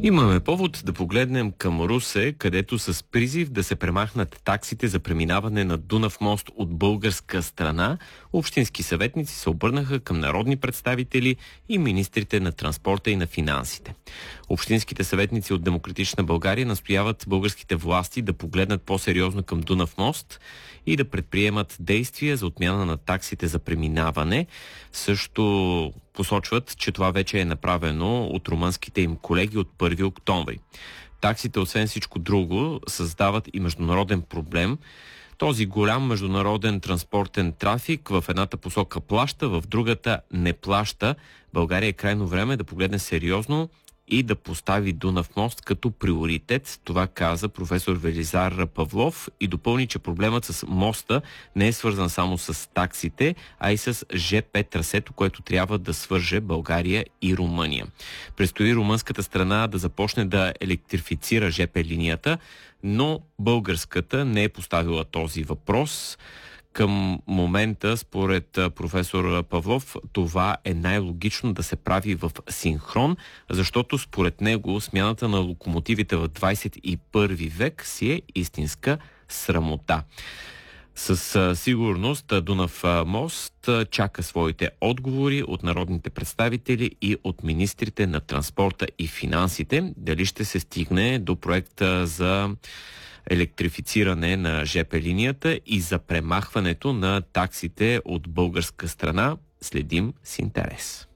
Имаме повод да погледнем към Русе, където с призив да се премахнат таксите за преминаване на Дунав мост от българска страна, общински съветници се обърнаха към народни представители и министрите на транспорта и на финансите. Общинските съветници от Демократична България настояват българските власти да погледнат по-сериозно към Дунав мост и да предприемат действия за отмяна на таксите за преминаване. Също посочват, че това вече е направено от румънските им колеги от 1 октомври. Таксите, освен всичко друго, създават и международен проблем. Този голям международен транспортен трафик в едната посока плаща, в другата не плаща. България е крайно време да погледне сериозно и да постави Дунав мост като приоритет. Това каза професор Велизар Павлов и допълни, че проблемът с моста не е свързан само с таксите, а и с ЖП трасето, което трябва да свърже България и Румъния. Предстои румънската страна да започне да електрифицира ЖП линията, но българската не е поставила този въпрос. Към момента, според професор Павлов, това е най-логично да се прави в синхрон, защото според него смяната на локомотивите в 21 век си е истинска срамота. Със сигурност Дунав мост чака своите отговори от народните представители и от министрите на транспорта и финансите. Дали ще се стигне до проекта за електрифициране на ЖП линията и за премахването на таксите от българска страна, следим с интерес.